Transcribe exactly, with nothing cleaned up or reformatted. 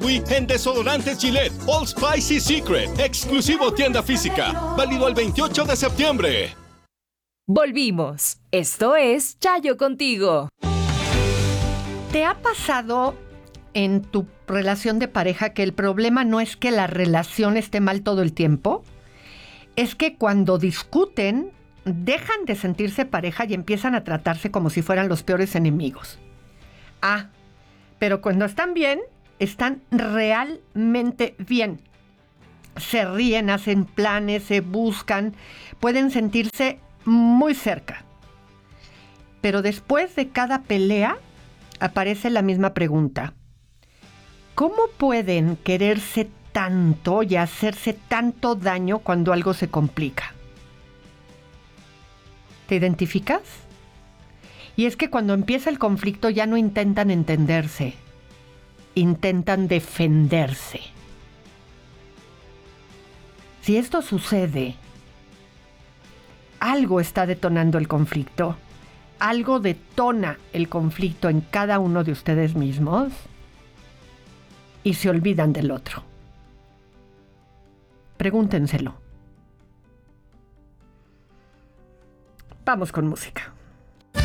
Fui en desodorantes Gillette, Old Spicy Secret, exclusivo tienda física, válido el veintiocho de septiembre. Volvimos. Esto es Chayo Contigo. ¿Te ha pasado en tu relación de pareja que el problema no es que la relación esté mal todo el tiempo? Es que cuando discuten, dejan de sentirse pareja y empiezan a tratarse como si fueran los peores enemigos. Ah, pero cuando están bien, están realmente bien. Se ríen, hacen planes, se buscan, pueden sentirse muy cerca. Pero después de cada pelea, aparece la misma pregunta. ¿Cómo pueden quererse tanto y hacerse tanto daño cuando algo se complica? ¿Te identificas? Y es que cuando empieza el conflicto ya no intentan entenderse, intentan defenderse. Si esto sucede, algo está detonando el conflicto, algo detona el conflicto en cada uno de ustedes mismos y se olvidan del otro. Pregúntenselo. Vamos con música.